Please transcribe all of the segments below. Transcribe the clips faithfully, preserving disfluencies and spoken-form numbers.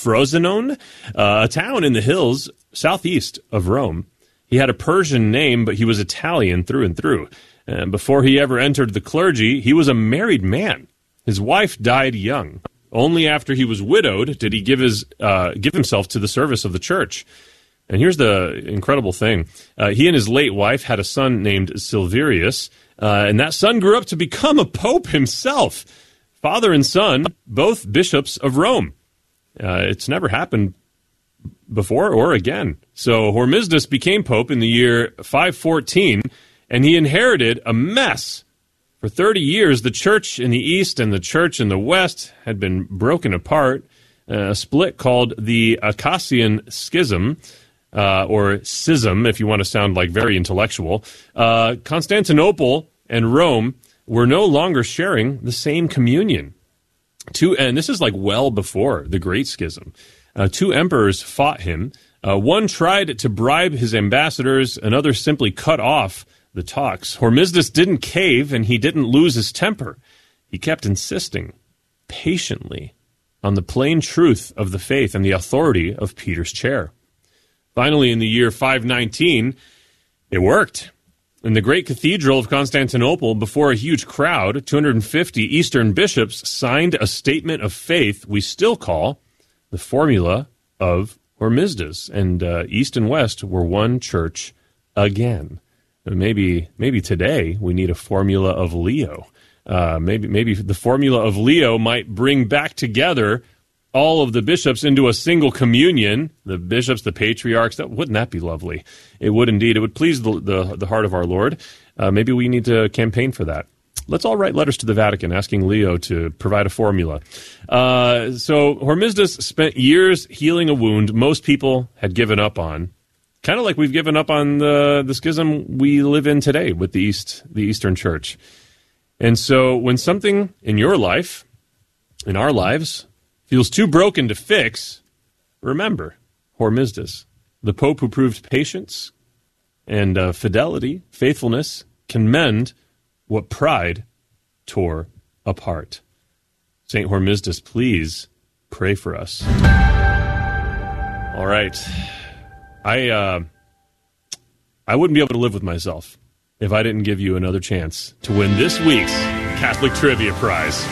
Frosinone, uh, a town in the hills southeast of Rome. He had a Persian name, but he was Italian through and through. And before he ever entered the clergy, he was a married man. His wife died young. Only after he was widowed did he give his uh, give himself to the service of the church. And here's the incredible thing. Uh, he and his late wife had a son named Silverius, uh, and that son grew up to become a pope himself. Father and son, both bishops of Rome. Uh, it's never happened before or again. So Hormisdas became pope in the year five fourteen, and he inherited a mess. For thirty years, the church in the east and the church in the west had been broken apart, uh, a split called the Acacian Schism, uh, or Schism, if you want to sound like very intellectual. Uh, Constantinople and Rome were no longer sharing the same communion. Two, and this is like well before the Great Schism. Uh, two emperors fought him. Uh, one tried to bribe his ambassadors, another simply cut off the talks. Hormisdas didn't cave, and he didn't lose his temper. He kept insisting, patiently, on the plain truth of the faith and the authority of Peter's chair. Finally, in the year five nineteen, it worked. In the great cathedral of Constantinople, before a huge crowd, two hundred fifty Eastern bishops signed a statement of faith we still call the Formula of Hormisdas. And uh, East and West were one church again. Maybe maybe today we need a Formula of Leo. Uh, maybe maybe the Formula of Leo might bring back together all of the bishops into a single communion, the bishops, the patriarchs. That, wouldn't that be lovely? It would indeed. It would please the, the, the heart of our Lord. Uh, maybe we need to campaign for that. Let's all write letters to the Vatican asking Leo to provide a formula. Uh, so Hormisdas spent years healing a wound most people had given up on, kind of like we've given up on the, the schism we live in today with the East, the Eastern Church. And so when something in your life, in our lives, feels too broken to fix, remember Hormisdas, the Pope who proved patience and uh, fidelity, faithfulness, can mend what pride tore apart. Saint Hormisdas, please pray for us. All right. I uh, I wouldn't be able to live with myself if I didn't give you another chance to win this week's Catholic Trivia Prize.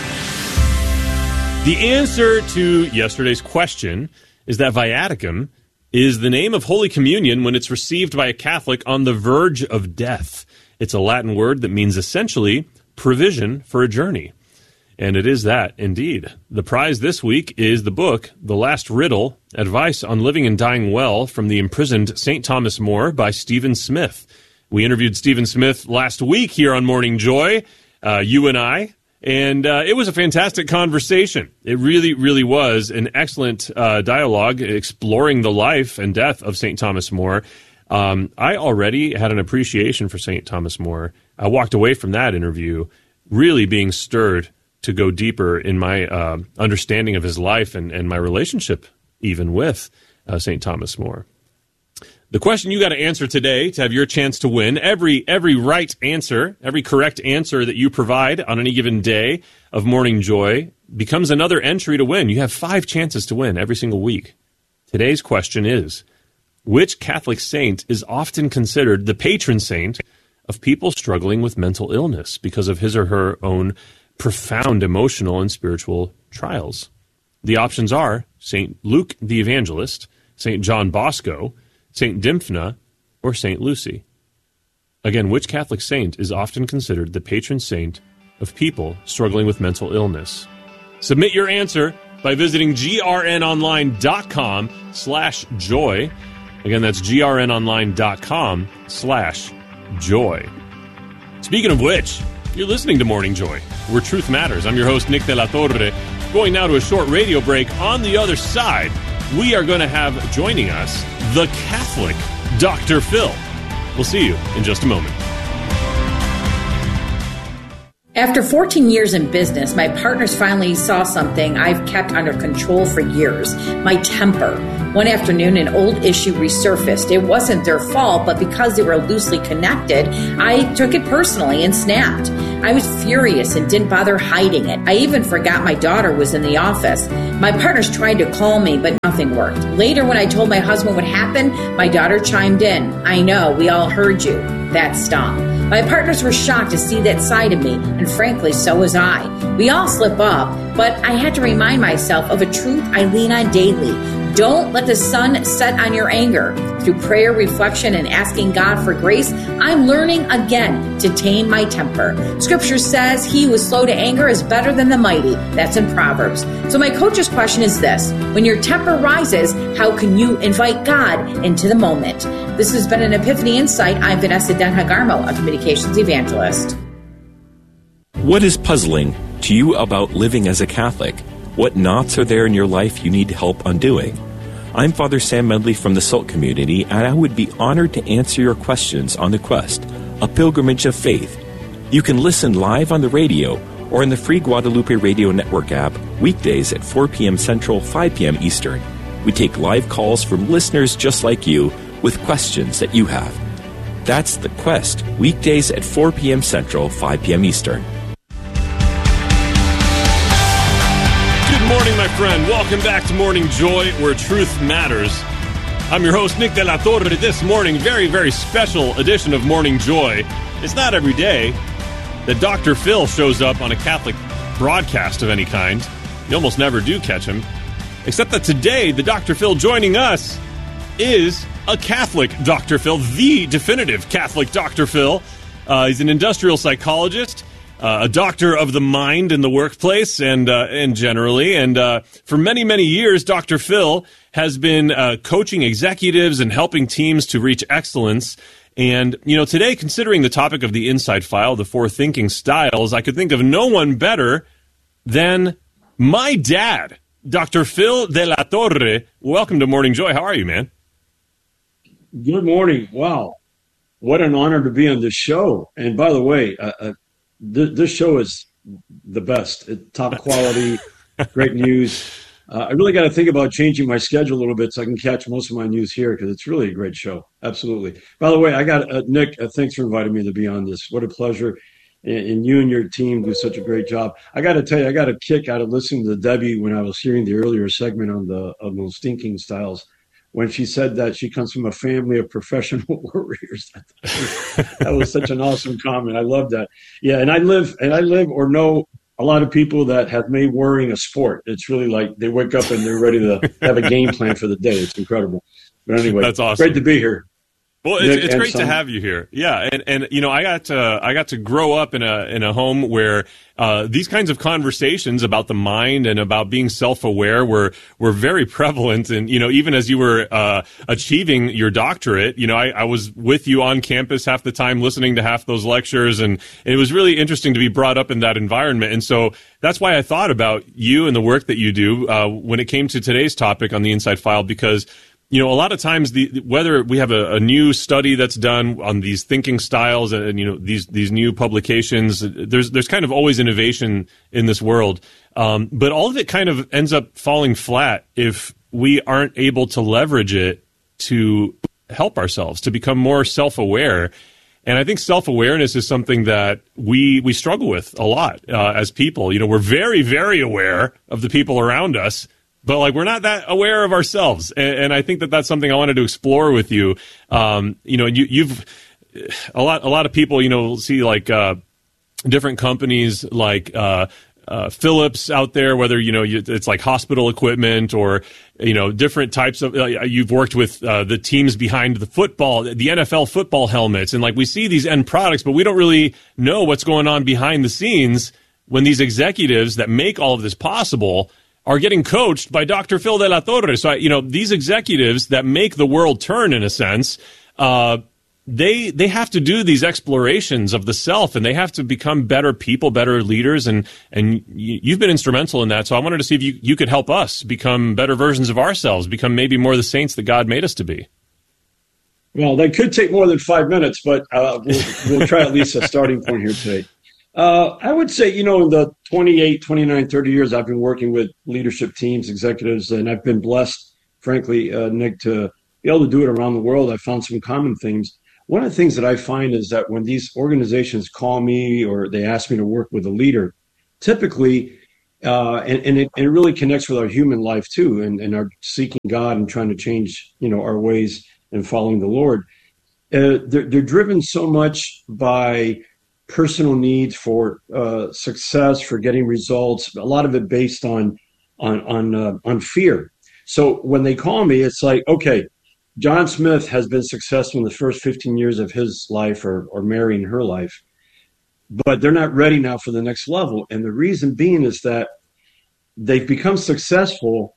The answer to yesterday's question is that viaticum is the name of Holy Communion when it's received by a Catholic on the verge of death. It's a Latin word that means essentially provision for a journey. And it is that, indeed. The prize this week is the book, The Last Riddle, Advice on Living and Dying Well from the Imprisoned Saint Thomas More by Stephen Smith. We interviewed Stephen Smith last week here on Morning Joy, uh, you and I. And uh, it was a fantastic conversation. It really, really was an excellent uh, dialogue exploring the life and death of Saint Thomas More. Um, I already had an appreciation for Saint Thomas More. I walked away from that interview really being stirred to go deeper in my uh, understanding of his life and, and my relationship even with uh, Saint Thomas More. The question you got to answer today to have your chance to win, every every right answer, every correct answer that you provide on any given day of Morning Joy becomes another entry to win. You have five chances to win every single week. Today's question is, which Catholic saint is often considered the patron saint of people struggling with mental illness because of his or her own profound emotional and spiritual trials? The options are Saint Luke the Evangelist, Saint John Bosco, Saint Dymphna, or Saint Lucy. Again, which Catholic saint is often considered the patron saint of people struggling with mental illness? Submit your answer by visiting grnonline.com slash joy. Again, that's grnonline.com slash joy. Speaking of which, you're listening to Morning Joy, where truth matters. I'm your host, Nick De La Torre. Going now to a short radio break. On the other side, we are going to have joining us the Catholic Doctor Phil. We'll see you in just a moment. After fourteen years in business, my partners finally saw something I've kept under control for years, my temper. One afternoon, an old issue resurfaced. It wasn't their fault, but because they were loosely connected, I took it personally and snapped. I was furious and didn't bother hiding it. I even forgot my daughter was in the office. My partners tried to call me, but nothing worked. Later, when I told my husband what happened, my daughter chimed in. I know, we all heard you. That stung. My partners were shocked to see that side of me, and frankly, so was I. We all slip up, but I had to remind myself of a truth I lean on daily. Don't let the sun set on your anger. Through prayer, reflection, and asking God for grace, I'm learning again to tame my temper. Scripture says he who is slow to anger is better than the mighty. That's in Proverbs. So my coach's question is this. When your temper rises, how can you invite God into the moment? This has been an Epiphany Insight. I'm Vanessa Denhagarmo, a communications evangelist. What is puzzling to you about living as a Catholic? What knots are there in your life you need help undoing? I'm Father Sam Medley from the Salt community, and I would be honored to answer your questions on The Quest, a pilgrimage of faith. You can listen live on the radio or in the free Guadalupe Radio Network app weekdays at four p.m. Central, five p.m. Eastern. We take live calls from listeners just like you with questions that you have. That's The Quest, weekdays at four p.m. Central, five p.m. Eastern. Good morning, my friend. Welcome back to Morning Joy, where truth matters. I'm your host, Nick De La Torre. This morning, very, very special edition of Morning Joy. It's not every day that Doctor Phil shows up on a Catholic broadcast of any kind. You almost never do catch him. Except that today, the Doctor Phil joining us is a Catholic Doctor Phil, the definitive Catholic Doctor Phil. Uh, he's an industrial psychologist. Uh, a doctor of the mind in the workplace and uh, and generally. And uh, for many, many years, Doctor Phil has been uh, coaching executives and helping teams to reach excellence. And, you know, today, considering the topic of the Inside File, the four thinking styles, I could think of no one better than my dad, Doctor Phil De La Torre. Welcome to Morning Joy. How are you, man? Good morning. Wow. What an honor to be on this show. And by the way, uh, uh, this show is the best, top quality, great news. Uh, I really got to think about changing my schedule a little bit so I can catch most of my news here because it's really a great show. Absolutely. By the way, I got uh, Nick. Uh, thanks for inviting me to be on this. What a pleasure, and, and you and your team do such a great job. I got to tell you, I got a kick out of listening to Debbie when I was hearing the earlier segment on the of those thinking styles. When she said that she comes from a family of professional warriors. That was such an awesome comment. I love that. Yeah, and I live and I live or know a lot of people that have made worrying a sport. It's really like they wake up and they're ready to have a game plan for the day. It's incredible. But anyway, that's awesome. Great to be here. Well, it's, it's great to have you here. Yeah, and, and you know, I got to I got to grow up in a in a home where uh, these kinds of conversations about the mind and about being self-aware were were very prevalent. And you know, even as you were uh, achieving your doctorate, you know, I, I was with you on campus half the time, listening to half those lectures, and, and it was really interesting to be brought up in that environment. And so that's why I thought about you and the work that you do uh, when it came to today's topic on the Inside File, because you know, a lot of times, the whether we have a, a new study that's done on these thinking styles and, and you know these these new publications, there's there's kind of always innovation in this world, um, but all of it kind of ends up falling flat if we aren't able to leverage it to help ourselves, to become more self-aware. And I think self-awareness is something that we we struggle with a lot uh, as people. You know, we're very very aware of the people around us, but like we're not that aware of ourselves, and, and I think that that's something I wanted to explore with you. Um, you know, you, you've a lot. A lot of people, you know, see like uh, different companies like uh, uh, Philips out there. Whether you know you, it's like hospital equipment or you know different types of. Uh, you've worked with uh, the teams behind the football, the N F L football helmets, and like we see these end products, but we don't really know what's going on behind the scenes when these executives that make all of this possible are getting coached by Doctor Phil De La Torre. So, you know, these executives that make the world turn, in a sense, uh, they they have to do these explorations of the self, and they have to become better people, better leaders, and and you've been instrumental in that. So I wanted to see if you, you could help us become better versions of ourselves, become maybe more the saints that God made us to be. Well, that could take more than five minutes, but uh, we'll, we'll try at least a starting point here today. Uh, I would say, you know, in the twenty-eight, twenty-nine, thirty years I've been working with leadership teams, executives, and I've been blessed, frankly, uh, Nick, to be able to do it around the world. I found some common themes. One of the things that I find is that when these organizations call me or they ask me to work with a leader, typically, uh, and, and, it, and it really connects with our human life too, and, and our seeking God and trying to change, you know, our ways and following the Lord. Uh, they're, they're driven so much by personal needs for uh, success, for getting results. A lot of it based on on on uh, on fear. So when they call me, it's like, okay, John Smith has been successful in the first fifteen years of his life, or or marrying her life, but they're not ready now for the next level. And the reason being is that they've become successful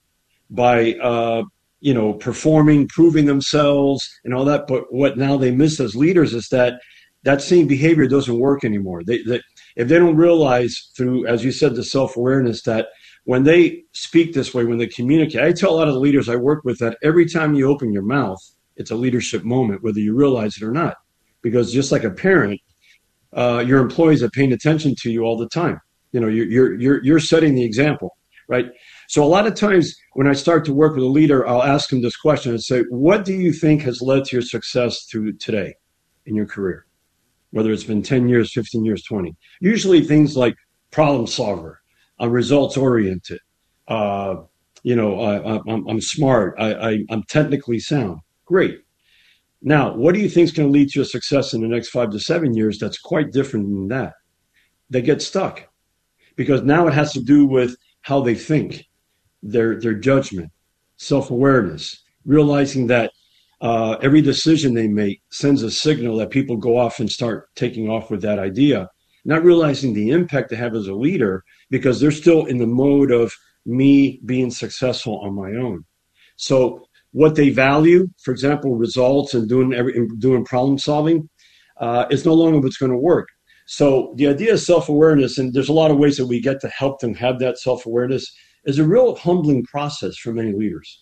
by uh, you know performing, proving themselves, and all that. But what now they miss as leaders is that that same behavior doesn't work anymore. They, they, if they don't realize through, as you said, the self-awareness that when they speak this way, when they communicate, I tell a lot of the leaders I work with that every time you open your mouth, it's a leadership moment, whether you realize it or not. Because just like a parent, uh, your employees are paying attention to you all the time. You know, you're, you're, you're, you're setting the example, right? So a lot of times when I start to work with a leader, I'll ask them this question and say, what do you think has led to your success through today in your career? Whether it's been ten years, fifteen years, twenty. Usually things like problem solver, I'm results oriented, uh, you know, I, I'm, I'm smart, I, I, I'm technically sound. Great. Now, what do you think is going to lead to your success in the next five to seven years that's quite different than that? They get stuck because now it has to do with how they think, their, their judgment, self-awareness, realizing that Uh, every decision they make sends a signal that people go off and start taking off with that idea, not realizing the impact they have as a leader because they're still in the mode of me being successful on my own. So what they value, for example, results and doing every, doing problem solving, uh, is no longer what's going to work. So the idea of self-awareness, and there's a lot of ways that we get to help them have that self-awareness, is a real humbling process for many leaders.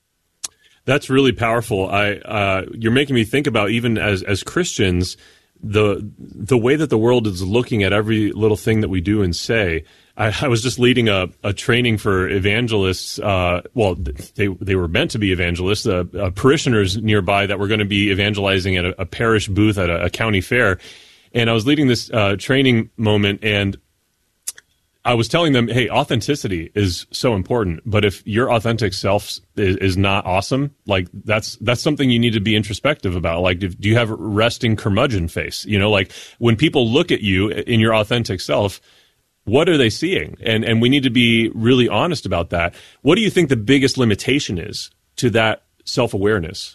That's really powerful. I uh, you're making me think about, even as as Christians, the the way that the world is looking at every little thing that we do and say. I, I was just leading a, a training for evangelists. Uh, well, they they were meant to be evangelists, uh, uh, parishioners nearby that were going to be evangelizing at a, a parish booth at a, a county fair. And I was leading this uh, training moment, and I was telling them, hey, authenticity is so important, but if your authentic self is, is not awesome, like that's that's something you need to be introspective about. Like, do you have resting curmudgeon face? You know, like when people look at you in your authentic self, what are they seeing? And and we need to be really honest about that. What do you think the biggest limitation is to that self-awareness?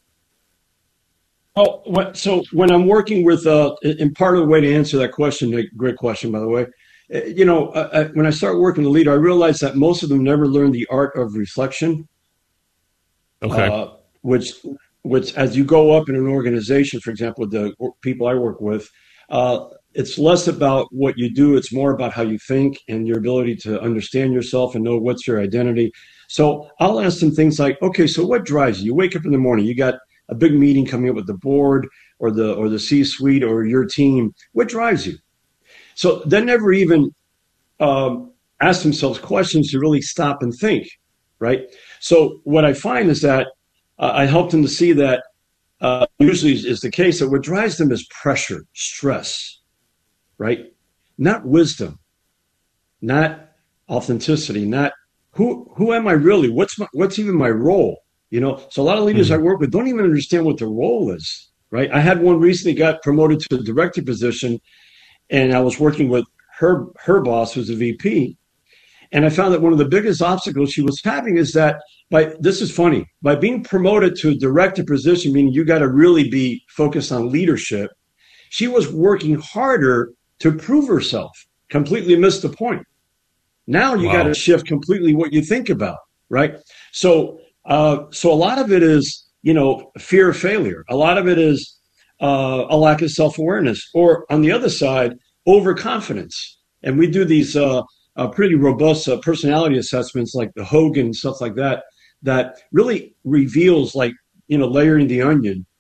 Oh, so when I'm working with, uh, and part of the way to answer that question, great question, by the way, you know, uh, when I start working with a leader, I realize that most of them never learn the art of reflection. Okay. Uh, which, which, as you go up in an organization, for example, with the people I work with, uh, it's less about what you do. It's more about how you think and your ability to understand yourself and know what's your identity. So I'll ask them things like, okay, so what drives you? You wake up in the morning, you got a big meeting coming up with the board or the or the C-suite or your team. What drives you? So they never even um, ask themselves questions to really stop and think, right? So what I find is that uh, I help them to see that uh, usually is, is the case that what drives them is pressure, stress, right? Not wisdom, not authenticity, not who who am I really? What's my, what's even my role? You know, so a lot of leaders mm-hmm. I work with don't even understand what their role is, right? I had one recently got promoted to a director position, and I was working with her her boss, who's a V P, and I found that one of the biggest obstacles she was having is that by this is funny by being promoted to a director position, meaning you got to really be focused on leadership. She was working harder to prove herself. Completely missed the point. Now you wow. got to shift completely what you think about, right? So, uh, so a lot of it is, you know, fear of failure. A lot of it is uh, a lack of self-awareness, or on the other side, overconfidence. And we do these uh, uh, pretty robust uh, personality assessments, like the Hogan and stuff like that, that really reveals, like, you know, layering the onion,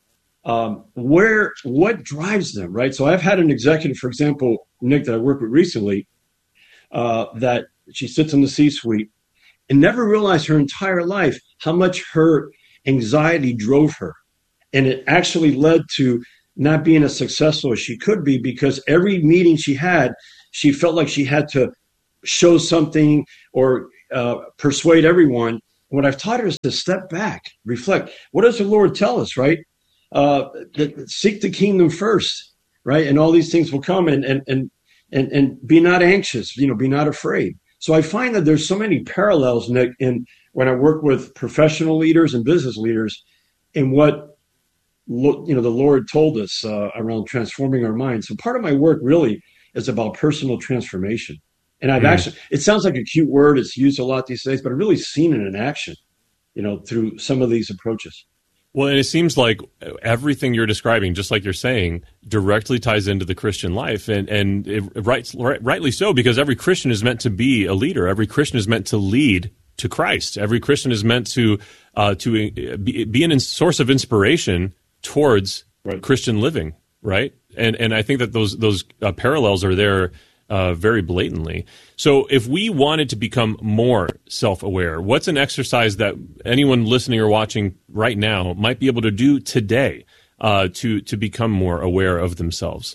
um, where what drives them, right? So I've had an executive, for example, Nick, that I worked with recently, uh, that she sits in the C-suite and never realized her entire life how much her anxiety drove her. And it actually led to not being as successful as she could be, because every meeting she had, she felt like she had to show something or uh, persuade everyone. What I've taught her is to step back, reflect. What does the Lord tell us, right? Uh, that seek the kingdom first, right? And all these things will come, and, and, and, and, and be not anxious, you know, be not afraid. So I find that there's so many parallels, Nick, in when I work with professional leaders and business leaders, in what, you know, the Lord told us uh, around transforming our minds. So part of my work really is about personal transformation. And I've mm. actually, it sounds like a cute word, it's used a lot these days, but I've really seen it in action, you know, through some of these approaches. Well, and it seems like everything you're describing, just like you're saying, directly ties into the Christian life, and and it, right, right, rightly so, because every Christian is meant to be a leader. Every Christian is meant to lead to Christ. Every Christian is meant to uh, to be, be a source of inspiration towards right. Christian living, right? And and I think that those those uh, parallels are there uh, very blatantly. So if we wanted to become more self-aware, what's an exercise that anyone listening or watching right now might be able to do today uh, to to become more aware of themselves?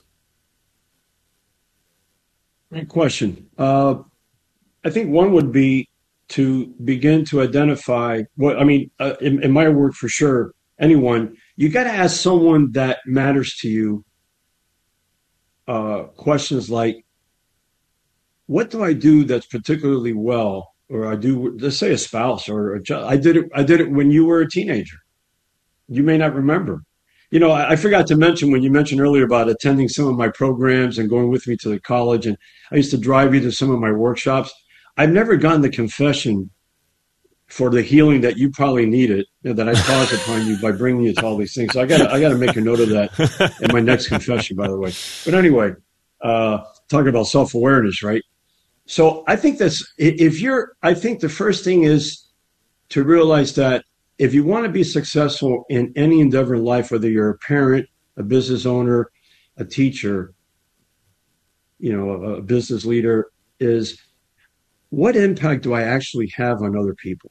Great question. Uh, I think one would be to begin to identify what, I mean, uh, in, in my work for sure, anyone, you got to ask someone that matters to you uh, questions like, what do I do that's particularly well? Or I do, let's say a spouse or a child. I did it, I did it when you were a teenager. You may not remember. You know, I, I forgot to mention when you mentioned earlier about attending some of my programs and going with me to the college. And I used to drive you to some of my workshops. I've never gotten the confession for the healing that you probably needed, you know, that I caused upon you by bringing you to all these things. So I got I got to make a note of that in my next confession, by the way. But anyway, uh, talking about self-awareness, right? So I think that's, if you're, I think the first thing is to realize that if you want to be successful in any endeavor in life, whether you're a parent, a business owner, a teacher, you know, a business leader, is what impact do I actually have on other people?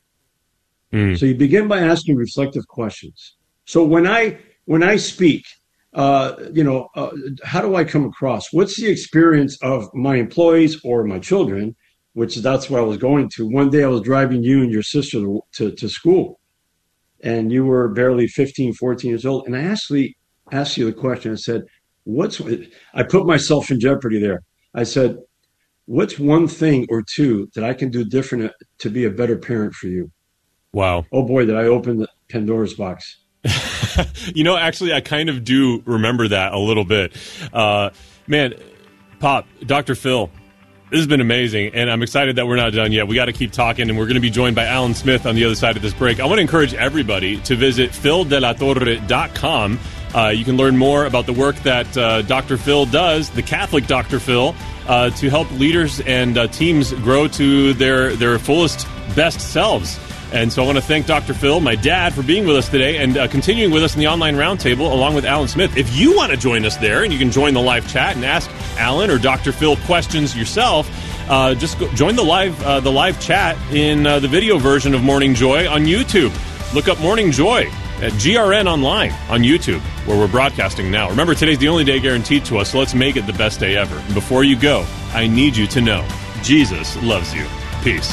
Mm. So you begin by asking reflective questions. So when I, when I speak, Uh, you know, uh, how do I come across? What's the experience of my employees or my children, which that's where I was going to. One day I was driving you and your sister to, to, to school, and you were barely fifteen, fourteen years old. And I actually asked you the question. I said, what's, I put myself in jeopardy there. I said, what's one thing or two that I can do different to be a better parent for you? Wow. Oh boy, did I open the Pandora's box. You know, actually, I kind of do remember that a little bit. Uh, man, Pop, Doctor Phil, this has been amazing, and I'm excited that we're not done yet. We got to keep talking, and we're going to be joined by Alan Smith on the other side of this break. I want to encourage everybody to visit phil de la torre dot com. Uh, you can learn more about the work that uh, Doctor Phil does, the Catholic Doctor Phil, uh, to help leaders and uh, teams grow to their, their fullest, best selves. And so I want to thank Doctor Phil, my dad, for being with us today and uh, continuing with us in the online roundtable along with Alan Smith. If you want to join us there, and you can join the live chat and ask Alan or Doctor Phil questions yourself, uh, just go, join the live uh, the live chat in uh, the video version of Morning Joy on YouTube. Look up Morning Joy at G R N Online on YouTube, where we're broadcasting now. Remember, today's the only day guaranteed to us, so let's make it the best day ever. And before you go, I need you to know Jesus loves you. Peace.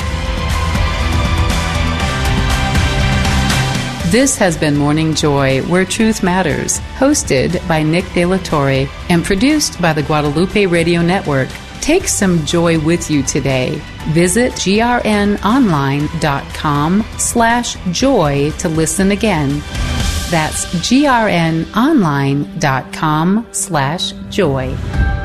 This has been Morning Joy, Where Truth Matters, hosted by Nick De La Torre and produced by the Guadalupe Radio Network. Take some joy with you today. Visit grnonline.com slash joy to listen again. That's grnonline.com slash joy.